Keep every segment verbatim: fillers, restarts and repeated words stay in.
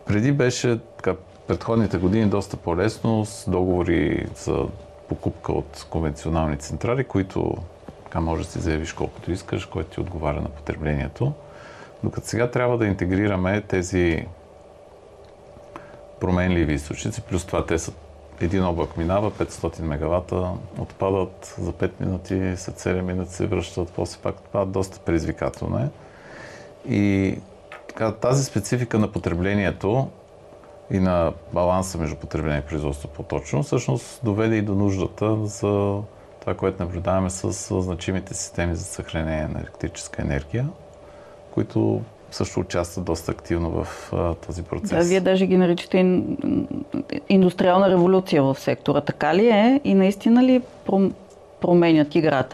Преди беше така, предходните години доста по-лесно с договори за покупка от конвенционални централи, които така може да си заявиш колкото искаш, което ти отговаря на потреблението. Докато сега трябва да интегрираме тези променливи източници, плюс това те са един облак минава, петстотин мегавата отпадат, за пет минути, след седем минути се връщат, после пак отпадат, доста предизвикателно е. И така, тази специфика на потреблението и на баланса между потребление и производство по-точно, всъщност доведе и до нуждата за това, което наблюдаваме с значимите системи за съхранение на електрическа енергия, които също участват доста активно в а, този процес. Да, вие даже ги наричате ин, индустриална революция в сектора. Така ли е и наистина ли променят играта?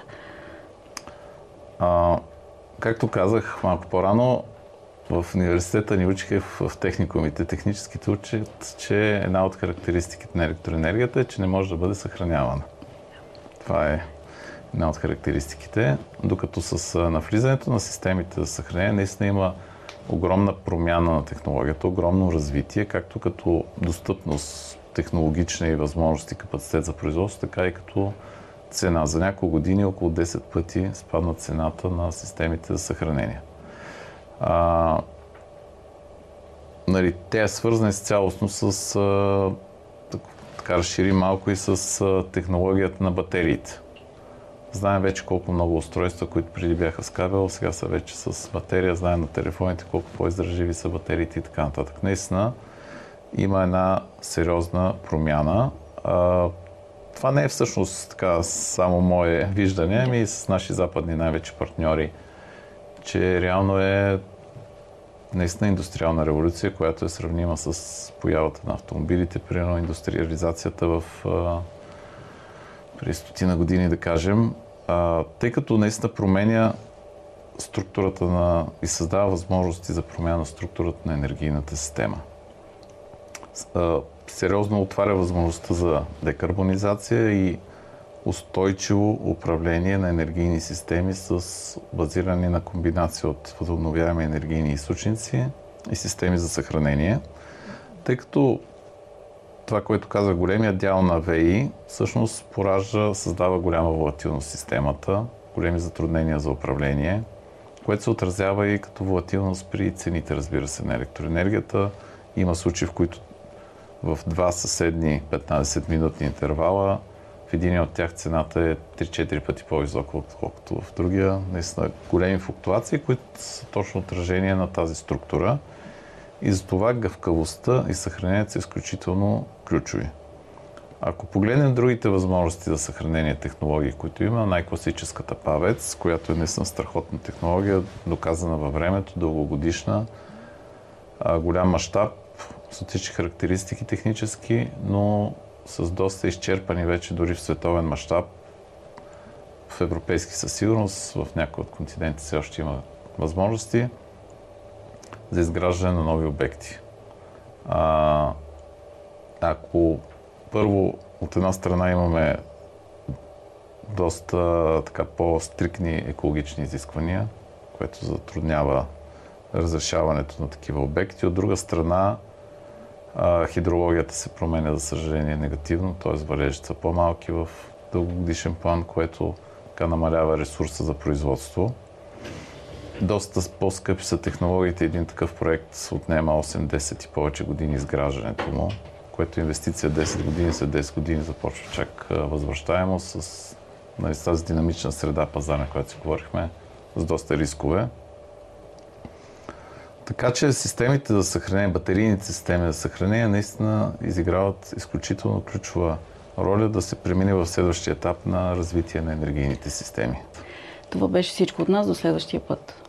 А, както казах малко по-рано, в университета ни учиха в, в техникумите, техническите учат, че една от характеристиките на електроенергията е, че не може да бъде съхранявана. Това е една от характеристиките, докато с навлизането на системите за съхранение наистина има огромна промяна на технологията, огромно развитие, както като достъпност технологична и възможности, капацитет за производство, така и като цена. За няколко години около десет пъти спадна цената на системите за съхранение. А, нали, те е свързани с цялостно с а, така разшири малко и с а, технологията на батериите. Знаем вече колко много устройства, които преди бяха с кабел, сега са вече с батерия, знаем на телефоните колко по-издържливи са батериите и така нататък. Наистина има една сериозна промяна. А, това не е всъщност така само мое виждане, ами и с наши западни най-вече партньори, че реално е наистина индустриална революция, която е сравнима с появата на автомобилите, примерно индустриализацията в а, преди стотина години, да кажем, а, тъй като наистина променя структурата на и създава възможности за промяна на структурата на енергийната система. А, сериозно отваря възможността за декарбонизация и устойчиво управление на енергийни системи с базиране на комбинация от възобновяеми енергийни източници и системи за съхранение, тъй като това, което каза, големия дял на ВЕИ всъщност поражда, създава голяма волатилност в системата, големи затруднения за управление, което се отразява и като волатилност при цените, разбира се, на електроенергията. Има случаи, в които в два съседни петнадесетминутни интервала в един от тях цената е три-четири пъти по-висока, отколкото в другия. Наистина големи флуктуации, които са точно отражение на тази структура. И затова гъвкавостта и съхранението са изключително ключови. Ако погледнем другите възможности за съхранение технологии, които има, най-класическата ПАВЕЦ, която е наистина страхотна технология, доказана във времето, дългогодишна, голям мащаб, с отлични характеристики технически, но с доста изчерпани вече дори в световен мащаб. В европейски със сигурност, в някои от континентите все още има възможности за изграждане на нови обекти. А, ако първо от една страна имаме доста така по-стрикни екологични изисквания, което затруднява разрешаването на такива обекти, от друга страна хидрологията се променя, за съжаление, негативно, т.е. валежите са по-малки в дългогодишен план, което така намалява ресурса за производство. Доста по-скъпи са технологиите. Един такъв проект отнема осем-десет и повече години изграждането му, което инвестиция десет години, след десет години започва чак възвръщаемо с, нали, с тази динамична среда пазарна, която си говорихме, с доста рискове. Така че системите за съхранение, батерийните системи за съхранение наистина изиграват изключително ключова роля да се премине в следващия етап на развитие на енергийните системи. Това беше всичко от нас. До следващия път.